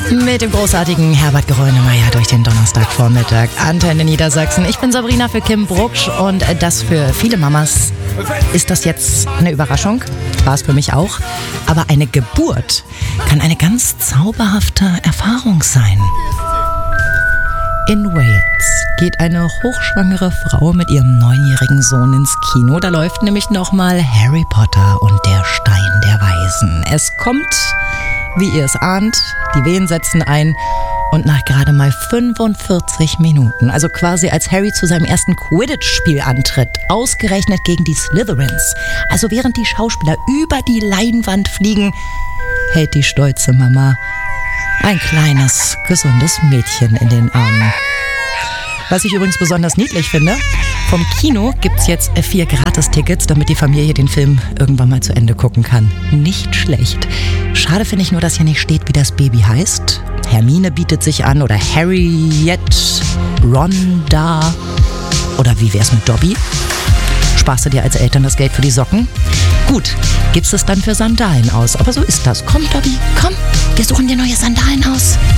Mit dem großartigen Herbert Grönemeyer durch den Donnerstagvormittag. Antenne Niedersachsen. Ich bin Sabrina für Kim Brucksch und das für viele Mamas ist das jetzt eine Überraschung. War es für mich auch. Aber eine Geburt kann eine ganz zauberhafte Erfahrung sein. In Wales geht eine hochschwangere Frau mit ihrem 9-jährigen Sohn ins Kino. Da läuft nämlich nochmal Harry Potter und der Stein der Weisen. Es kommt, wie ihr es ahnt, die Wehen setzen ein und nach gerade mal 45 Minuten, also quasi als Harry zu seinem ersten Quidditch-Spiel antritt, ausgerechnet gegen die Slytherins, also während die Schauspieler über die Leinwand fliegen, hält die stolze Mama ein kleines, gesundes Mädchen in den Armen. Was ich übrigens besonders niedlich finde, vom Kino gibt's jetzt 4 Gratis-Tickets, damit die Familie den Film irgendwann mal zu Ende gucken kann. Nicht schlecht. Schade finde ich nur, dass hier nicht steht, wie das Baby heißt. Hermine bietet sich an oder Harriet, Rhonda oder wie wär's mit Dobby? Sparst du dir als Eltern das Geld für die Socken? Gut, gibst es dann für Sandalen aus. Aber so ist das. Komm, Dobby, komm, wir suchen dir neue Sandalen aus.